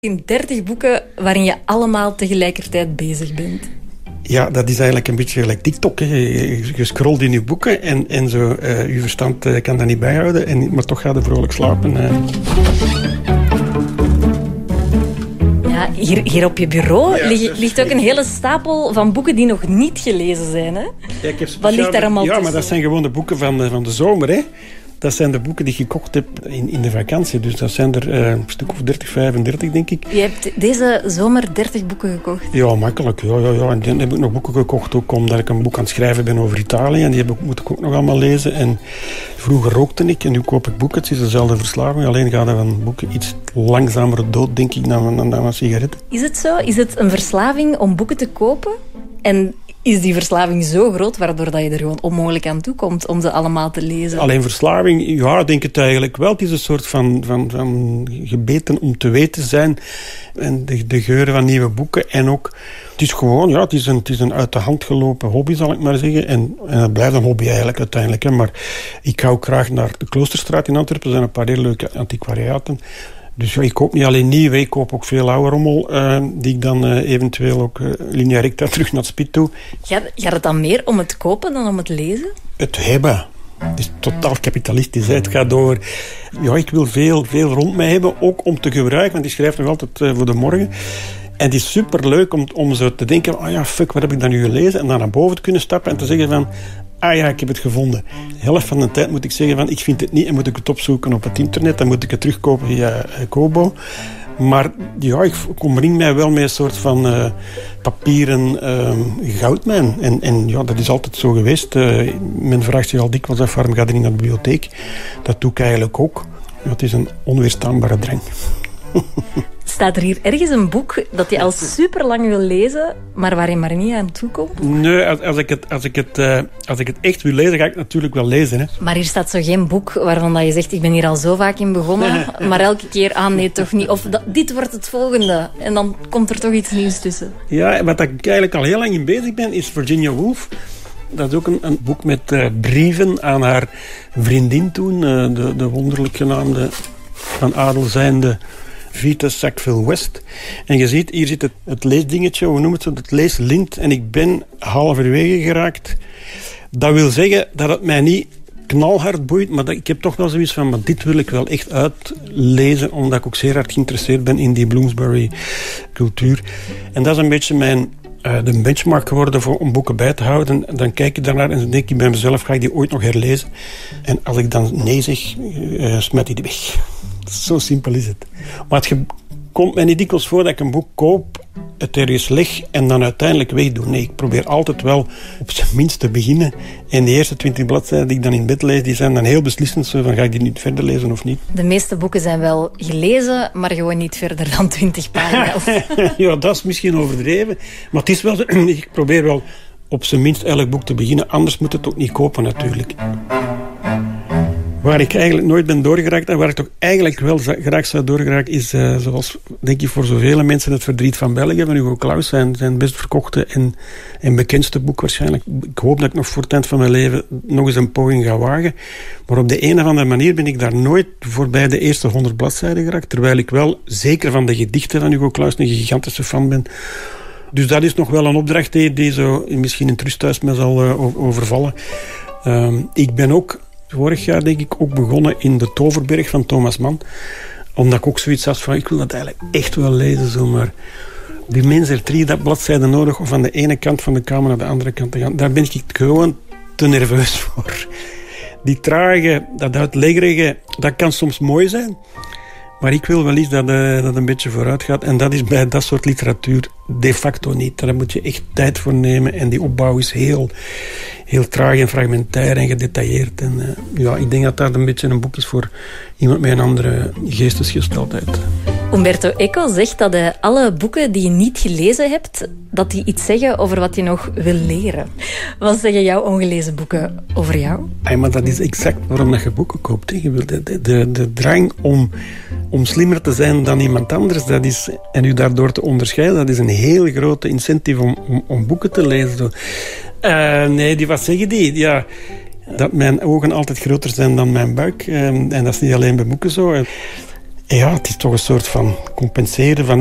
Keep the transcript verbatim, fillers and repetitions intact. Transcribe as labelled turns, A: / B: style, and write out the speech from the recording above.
A: In dertig boeken waarin je allemaal tegelijkertijd bezig bent.
B: Ja, dat is eigenlijk een beetje gelijk TikTok. Hè. Je, je scrolt in je boeken en, en zo, uh, je verstand uh, kan dat niet bijhouden. En, maar toch gaat je vrolijk slapen. Uh.
A: Ja, hier, hier op je bureau
B: ja,
A: ligt, ligt ook een hele stapel van boeken die nog niet gelezen zijn. Hè?
B: Ja, ik heb
A: Wat ligt daar allemaal
B: Ja,
A: tussen?
B: maar dat zijn gewoon de boeken van de, van de zomer, hè. Dat zijn de boeken die ik gekocht heb in, in de vakantie. Dus dat zijn er uh, een stuk of dertig, vijfendertig, denk ik.
A: Je hebt deze zomer dertig boeken gekocht?
B: Ja, makkelijk. Ja, ja, ja. En dan heb ik nog boeken gekocht, ook omdat ik een boek aan het schrijven ben over Italië. En die heb ik, moet ik ook nog allemaal lezen. En vroeger rookte ik en nu koop ik boeken. Het is dezelfde verslaving. Alleen gaat er van boeken iets langzamer dood, denk ik, dan, dan, dan een sigaret.
A: Is het zo? Is het een verslaving om boeken te kopen? En is die verslaving zo groot, waardoor dat je er gewoon onmogelijk aan toe komt om ze allemaal te lezen?
B: Alleen verslaving, ja, ik denk het eigenlijk wel. Het is een soort van, van, van gebeten om te weten zijn. En de, de geuren van nieuwe boeken. En ook, het is gewoon, ja, het is een, het is een uit de hand gelopen hobby, zal ik maar zeggen. En, en het blijft een hobby eigenlijk uiteindelijk. Hè. Maar ik ga ook graag naar de Kloosterstraat in Antwerpen. Er zijn een paar heel leuke antiquariaten. Dus ja, ik koop niet alleen nieuwe, ik koop ook veel oude rommel, uh, die ik dan uh, eventueel ook uh, linea recta terug naar het spit doe.
A: Gaat, gaat het dan meer om het kopen dan om het lezen?
B: Het hebben. Het is totaal kapitalistisch. Hè. Het gaat over... Ja, ik wil veel, veel rond mij hebben, ook om te gebruiken, want ik schrijf nog altijd uh, voor de morgen. En het is superleuk om, om zo te denken, oh ja, fuck, wat heb ik dan nu gelezen? En dan naar boven te kunnen stappen en te zeggen van... Ah ja, ik heb het gevonden. De helft van de tijd moet ik zeggen van ik vind het niet en moet ik het opzoeken op het internet. Dan moet ik het terugkopen via uh, Kobo. Maar ja, ik omring mij wel met een soort van uh, papieren uh, goudmijn. En, en ja, dat is altijd zo geweest. Uh, men vraagt zich al dikwijls af waarom ga je niet naar de bibliotheek. Dat doe ik eigenlijk ook. Ja, het is een onweerstaanbare drang.
A: Staat er hier ergens een boek dat je al super lang wil lezen, maar waar je maar niet aan toe komt?
B: Nee, als, als, ik, het, als, ik, het, uh, als ik het echt wil lezen, ga ik het natuurlijk wel lezen. Hè.
A: Maar hier staat zo geen boek waarvan dat je zegt, ik ben hier al zo vaak in begonnen, maar elke keer, ah nee, toch niet. Of dat, dit wordt het volgende. En dan komt er toch iets nieuws tussen.
B: Ja, wat ik eigenlijk al heel lang in bezig ben, is Virginia Woolf. Dat is ook een, een boek met uh, brieven aan haar vriendin toen, uh, de, de wonderlijk genaamde, van adel zijnde Vita Sackville West. En je ziet, hier zit het, het leesdingetje, hoe noemen we het, het leeslint. En ik ben halverwege geraakt. Dat wil zeggen dat het mij niet knalhard boeit, maar dat, ik heb toch wel zoiets van, maar dit wil ik wel echt uitlezen, omdat ik ook zeer hard geïnteresseerd ben in die Bloomsbury-cultuur. En dat is een beetje mijn... Uh, de benchmark geworden voor, om boeken bij te houden. Dan kijk ik daarnaar en dan denk ik bij mezelf, ga ik die ooit nog herlezen? En als ik dan nee zeg, uh, smijt ik die weg. Zo simpel is het. Maar het ge- komt mij niet dikwijls voor dat ik een boek koop, het ergens leg en dan uiteindelijk wegdoe. Nee, ik probeer altijd wel op zijn minst te beginnen. En de eerste twintig bladzijden die ik dan in bed lees, die zijn dan heel beslissend. Zo van, ga ik die niet verder lezen of niet?
A: De meeste boeken zijn wel gelezen, maar gewoon niet verder dan twintig pagina's.
B: Ja, dat is misschien overdreven. Maar het is wel zo, ik probeer wel op zijn minst elk boek te beginnen. Anders moet het ook niet kopen natuurlijk. Waar ik eigenlijk nooit ben doorgeraakt en waar ik toch eigenlijk wel graag zou doorgeraken is, uh, zoals denk ik voor zoveel mensen, Het Verdriet van België van Hugo Claus, zijn, zijn best verkochte en, en bekendste boek waarschijnlijk. Ik hoop dat ik nog voor het eind van mijn leven nog eens een poging ga wagen. Maar op de een of andere manier ben ik daar nooit voorbij de eerste honderd bladzijden geraakt, terwijl ik wel zeker van de gedichten van Hugo Claus een gigantische fan ben. Dus dat is nog wel een opdracht die, die zo misschien in het rusthuis me zal uh, overvallen. Um, ik ben ook vorig jaar denk ik ook begonnen in De Toverberg van Thomas Mann. Omdat ik ook zoiets had van, ik wil dat eigenlijk echt wel lezen. Zo, maar die mensen er drie dat bladzijden nodig om van de ene kant van de kamer naar de andere kant te gaan. Daar ben ik gewoon te nerveus voor. Die trage, dat uitleggerige, dat kan soms mooi zijn. Maar ik wil wel eens dat uh, dat een beetje vooruit gaat. En dat is bij dat soort literatuur de facto niet. Daar moet je echt tijd voor nemen. En die opbouw is heel, heel traag en fragmentair en gedetailleerd. En uh, ja, ik denk dat dat een beetje een boek is voor iemand met een andere geestesgesteldheid.
A: Umberto Eco zegt dat uh, alle boeken die je niet gelezen hebt, dat die iets zeggen over wat je nog wil leren. Wat zeggen jouw ongelezen boeken over jou?
B: Ay, maar dat is exact waarom dat je boeken koopt. Hè. Je wilt de, de, de, de drang om, om slimmer te zijn dan iemand anders, dat is, en u daardoor te onderscheiden, dat is een heel grote incentive om, om, om boeken te lezen. Uh, nee, die, wat zeggen die? Ja, dat mijn ogen altijd groter zijn dan mijn buik. Uh, en dat is niet alleen bij boeken zo. Ja, het is toch een soort van compenseren van